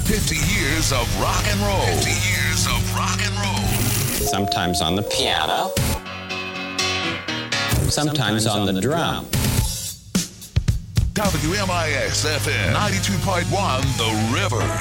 50 years of rock and roll. 50 years of rock and roll. Sometimes on the piano. Sometimes on the drum. WMIX FM 92.1 The River.